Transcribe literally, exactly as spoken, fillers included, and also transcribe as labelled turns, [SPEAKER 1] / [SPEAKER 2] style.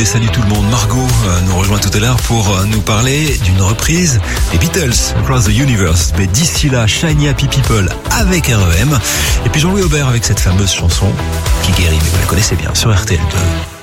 [SPEAKER 1] Et salut tout le monde, Margot euh, nous rejoint tout à l'heure pour euh, nous parler d'une reprise des Beatles, Across the Universe. Mais d'ici là, Shiny Happy People avec R E M. Et puis Jean-Louis Aubert avec cette fameuse chanson qui guérit, mais vous la connaissez bien, sur R T L deux.